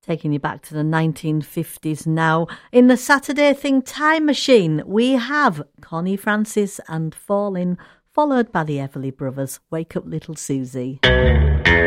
Taking you back to the 1950s now. In the Saturday Thing Time Machine, we have Connie Francis and Fallin', followed by the Everly Brothers. Wake Up Little Susie.